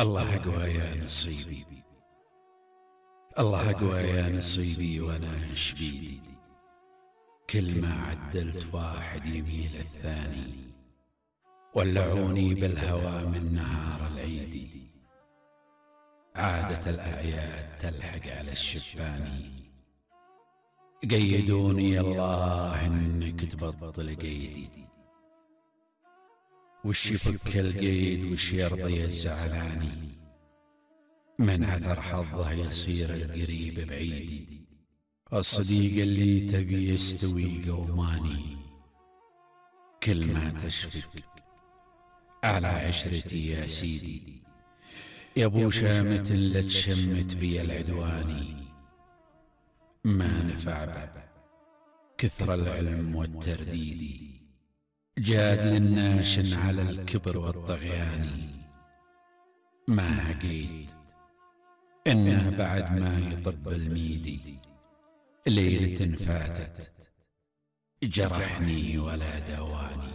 الله أقوى يا نصيبي، الله أقوى يا نصيبي وأنا إيش بيدي. كل ما عدلت واحد يميل الثاني، ولعوني بالهوى من نهار العيد. عادة الأعياد تلحق على الشباني، قيدوني الله إنك تبطل قيدي. وش يفك القيد وش يرضي الزعلاني، من عذر حظه يصير القريب بعيدي. الصديق اللي تبي يستوي قوماني، كل ما تشفق على عشرتي يا سيدي. يا ابو شامت لا تشمت بي العدواني، ما نفع به كثر العلم والترديد. جاد للناشن على الكبر والطغيان، ما هقيت إنه بعد ما يطب الميدي. ليلة فاتت جرحني ولا دواني.